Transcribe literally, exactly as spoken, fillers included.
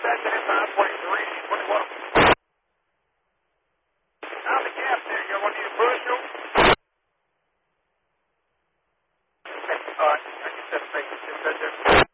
second and five point three, twenty-one. Now the gap there, you want to use bushel? Okay, all right, I can set a thing.